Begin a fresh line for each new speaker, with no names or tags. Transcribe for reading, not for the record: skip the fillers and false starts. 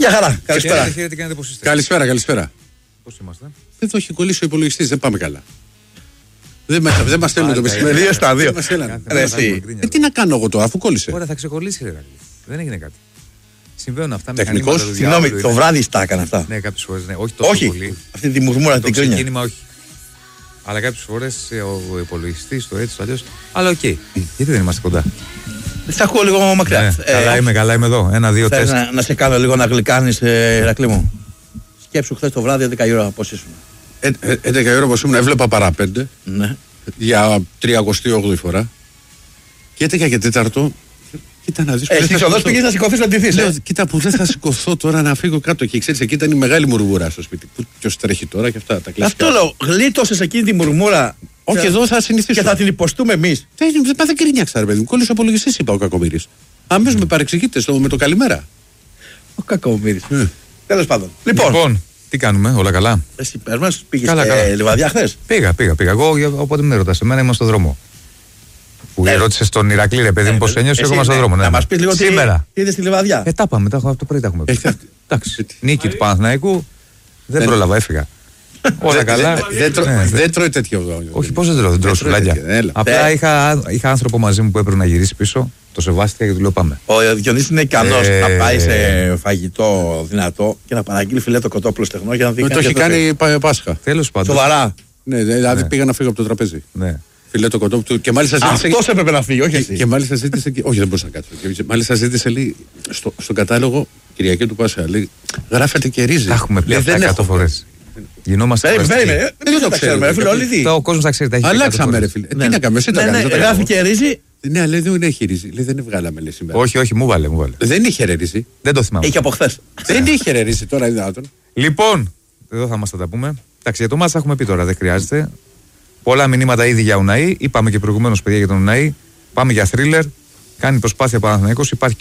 Γεια χαρά. Καλησπέρα.
Καλησπέρα.
Πώς είμαστε?
Εδώ έχει κολλήσει ο υπολογιστής, δεν πάμε καλά. Δεν μας στέλνουν το μεσημέρι.
2 στα 2.
Τι να κάνω εγώ τώρα, αφού κόλλησε.
Ωραία, θα ξεκολλήσει, ρε. Δεν έγινε κάτι. Συμβαίνουν αυτά.
Τεχνικός.
Συγγνώμη, το βράδυ τα έκανα αυτά.
Ναι, κάποιες φορές ναι. Όχι τόσο πολύ.
Αυτή τη μουρμούρα την κρίνια.
Το ξεκίνημα όχι. Αλλά κάποιες φορές ο υπολογιστής, το έτσι, το αλλιώς. Αλλά οκ. Γιατί δεν είμαστε κοντά?
Σε ακούω λίγο μακριά.
Καλά είμαι εδώ. 1, 2, 4.
Να σε κάνω λίγο να γλυκάνεις, Ηρακλή μου. Σκέψου χθες το βράδυ 11 η ώρα πώς ήσουν.
11 η ώρα όπως ήμουν, έβλεπα παρά 5.
Ναι.
Για 38η φορά. Και 11 και 4. Κοίτα να δεις.
Εσύ οδός πήγες να σηκωθείς να ντυθείς.
Κοίτα που δεν θα σηκωθώ τώρα να φύγω κάτω. Και ξέρεις, εκεί ήταν η μεγάλη μουρμούρα στο σπίτι. Ποιος τρέχει τώρα και αυτά τα κλασικά.
Αυτό λέω. Γλίτωσες εκείνη τη μουρμούρα.
Όχι, εδώ θα συνηθίσω.
Και θα την υποστούμε εμείς.
Δεν κρίνιαξα, ρε παιδί μου. Κόλλησε ο υπολογιστής, είπα ο Κακομοίρης. Αμέσως με παρεξηγείτε με το καλημέρα.
Ο Κακομοίρης. Τέλος πάντων.
Λοιπόν, τι κάνουμε, όλα καλά?
Εσύ πες μας, πήγες
Καλά.
Λιβαδιά χθες?
Πήγα. Εγώ οπότε με ρωτάς, εμένα είμαι στον δρόμο. Που ρώτησε τον Ηρακλή, ρε παιδί μου, πώς ένιωσε, εγώ είμαι στον δρόμο.
Να μας πεις λίγο
σήμερα.
Τι είδες στη Λιβαδιά.
Τα πάμε, το πρωί τα έχουμε πει. Εντάξει, νίκη του Παναθηναϊκού, δεν πρόλαβα, έφυγα. Όλα καλά.
Δεν τρώει τέτοιο.
Όχι, πώς δεν τρώω σουλάκια. Απλά είχα άνθρωπο μαζί μου που έπρεπε να γυρίσει πίσω. Το σεβάστηκα και του λέω πάμε.
Ο Διονύσης είναι ικανός να πάει σε φαγητό δυνατό και να παραγγείλει φιλέτο κοτόπουλο στεγνό για να δει.
Το έχει κάνει Πάσχα.
Τέλος πάντων.
Σοβαρά.
Ναι, δηλαδή πήγα να φύγω από το τραπέζι.
Ναι.
Φιλέτο κοτόπουλο και μάλιστα ζήτησε.
Αυτός έπρεπε να φύγει, όχι εσύ.
Και μάλιστα ζήτησε. Όχι, δεν μπορούσα να κάτσω. Μάλιστα ζήτησε λέει στον κατάλογο Κυριακή του Πάσχα. Γράφεται και ρύζι.
Τα έχουμε πει αυτά 100 φορές. Γινόμαστε.
Δεν το ξέρουμε, φίλε, όλοι δει.
Ο κόσμος θα ξέρει.
Αλλάξαμε, ρε φίλε. Τι να κάνουμε, εσύ τα κάνεις.
Γράφει και ρύζι.
Ναι, αλλά δεν έχει ρύζι. Δεν βγάλαμε λέει σήμερα.
Όχι, μου βάλε.
Δεν είχε ρε ρύζι.
Δεν το θυμάμαι.
Είχε από χθες.
Δεν είχε ρε ρύζι τώρα, δυνατόν.
Λοιπόν, εδώ θα μας τα πούμε. Εντάξει, για το μάτς θα έχουμε πει τώρα, δεν χρειάζεται. Πολλά μηνύματα ήδη για Ουναή. Είπαμε και προηγουμένως, παιδιά, για τον Ουναή. Πάμε για θρίλερ. Κάνει προσπάθεια Παναθηναϊκός. Υπάρχει